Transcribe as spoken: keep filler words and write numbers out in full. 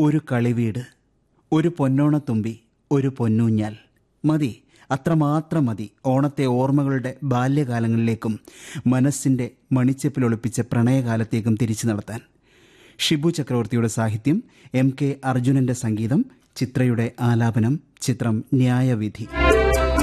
ഒരു കളിവീട്, ഒരു പൊന്നോണത്തുമ്പി, ഒരു പൊന്നൂഞ്ഞാൽ. മതി, അത്രമാത്രം മതി ഓണത്തെ ഓർമ്മകളുടെ ബാല്യകാലങ്ങളിലേക്കും മനസ്സിൻ്റെ മണിച്ചെപ്പിലൊളിപ്പിച്ച പ്രണയകാലത്തേക്കും തിരിച്ചു നടത്താൻ. ഷിബു ചക്രവർത്തിയുടെ സാഹിത്യം, എം കെ അർജുനൻ്റെ സംഗീതം, ചിത്രയുടെ ആലാപനം. ചിത്രം ന്യായവിധി.